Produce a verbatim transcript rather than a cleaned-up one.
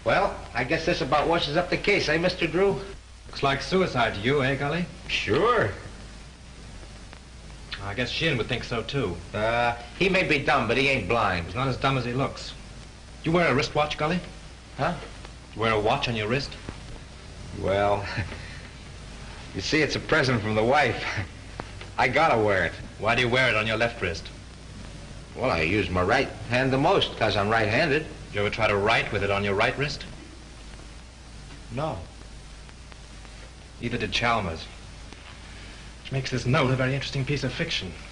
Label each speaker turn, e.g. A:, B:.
A: Well, I guess this about washes up the case, eh, Mister Drew?
B: Looks like suicide to you, eh, Gully?
A: Sure.
B: I guess Sheehan would think so, too.
A: Uh, he may be dumb, but he ain't blind.
B: He's not as dumb as he looks. You wear a wristwatch, Gully?
A: Huh?
B: You wear a watch on your wrist?
A: Well, you see, it's a present from the wife. I gotta wear it.
B: Why do you wear it on your left wrist?
A: Well, I use my right hand the most, because I'm right-handed.
B: You ever try to write with it on your right wrist?
A: No.
B: Neither did Chalmers. Which makes this note a very interesting piece of fiction.